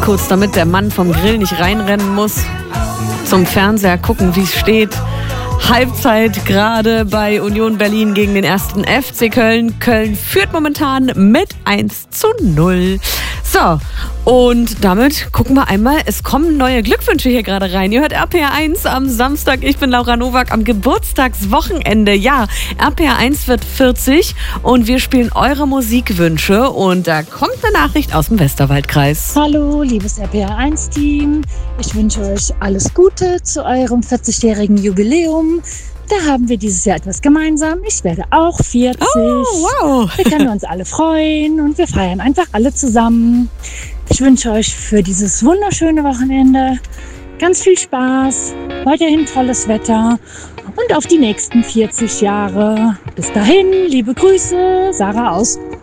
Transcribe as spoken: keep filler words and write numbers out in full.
kurz, damit der Mann vom Grill nicht reinrennen muss, zum Fernseher gucken, wie es steht. Halbzeit gerade bei Union Berlin gegen den ersten F C Köln. Köln führt momentan mit eins zu null. So, und damit gucken wir einmal, es kommen neue Glückwünsche hier gerade rein. Ihr hört R P R eins am Samstag, ich bin Laura Nowak, am Geburtstagswochenende. Ja, R P R eins wird vierzig und wir spielen eure Musikwünsche und da kommt eine Nachricht aus dem Westerwaldkreis. Hallo, liebes R P R eins Team. Ich wünsche euch alles Gute zu eurem vierzigjährigen Jubiläum. Da haben wir dieses Jahr etwas gemeinsam. Ich werde auch vierzig. Oh, wow. Wir können uns alle freuen und wir feiern einfach alle zusammen. Ich wünsche euch für dieses wunderschöne Wochenende ganz viel Spaß, weiterhin tolles Wetter und auf die nächsten vierzig Jahre. Bis dahin, liebe Grüße, Sarah aus